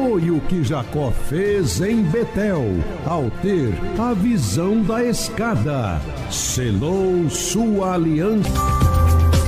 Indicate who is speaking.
Speaker 1: Foi o que Jacó fez em Betel, ao ter a visão da escada. Selou sua aliança.